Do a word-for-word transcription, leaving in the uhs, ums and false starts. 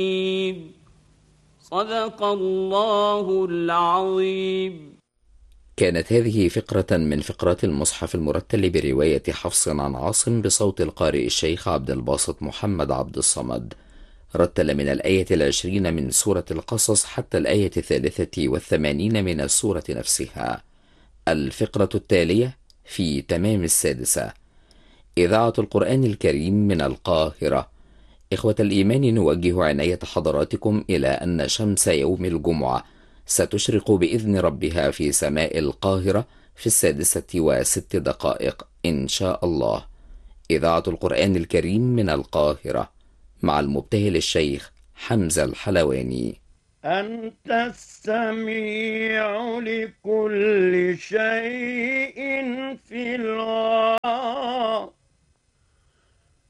صدق الله العظيم. كانت هذه فقرة من فقرات المصحف المرتل برواية حفص عن عاصم بصوت القارئ الشيخ عبد الباسط محمد عبد الصمد. رتل من الآية العشرين من سورة القصص حتى الآية الثالثة والثمانين من السورة نفسها. الفقرة التالية في تمام السادسة. إذاعة القرآن الكريم من القاهرة. إخوة الإيمان، نوجه عناية حضراتكم إلى أن شمس يوم الجمعة ستشرق بإذن ربها في سماء القاهرة في السادسة وست دقائق إن شاء الله. إذاعة القرآن الكريم من القاهرة مع المبتهل الشيخ حمزة الحلواني. أنت السميع لكل شيء في الغار